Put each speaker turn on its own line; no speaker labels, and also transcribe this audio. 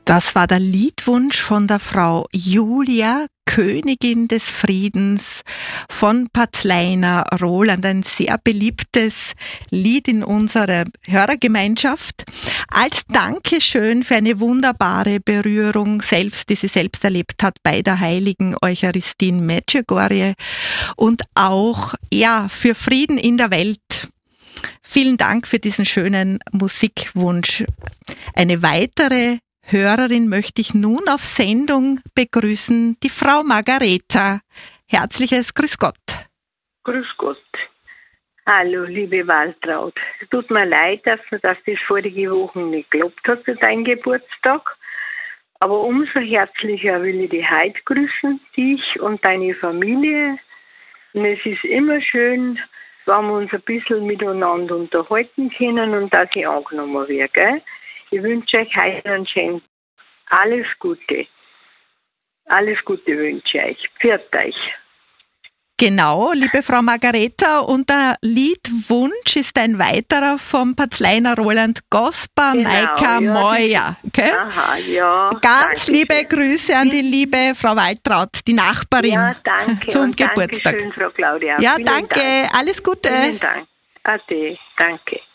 Das war der Liedwunsch von der Frau Julia, Königin des Friedens von Patzleiner Roland. Ein sehr beliebtes Lied in unserer Hörergemeinschaft. Als Dankeschön für eine wunderbare Berührung die sie selbst erlebt hat bei der heiligen Eucharistie in Medjugorje und auch für Frieden in der Welt. Vielen Dank für diesen schönen Musikwunsch. Eine weitere Hörerin möchte ich nun auf Sendung begrüßen, die Frau Margareta. Herzliches Grüß Gott.
Grüß Gott. Hallo, liebe Waltraud. Es tut mir leid, dass das vorige Woche nicht geklappt hat zu deinem Geburtstag. Aber umso herzlicher will ich dich heute grüßen, dich und deine Familie. Und es ist immer schön, wenn wir uns ein bisschen miteinander unterhalten können und dass ich angenommen werde, gell? Ich wünsche euch heute einen schönen alles Gute. Alles Gute wünsche ich euch. Pfiat euch.
Genau, liebe Frau Margareta, und der Liedwunsch ist ein weiterer vom Patzleiner Roland Gospa, genau, Maika Meuer. Okay?
Aha, ja.
Ganz liebe Grüße an die liebe Frau Waltraud, die Nachbarin, zum Geburtstag.
Danke schön, Frau Claudia.
Ja, danke. Alles Gute.
Vielen Dank. Ade, danke.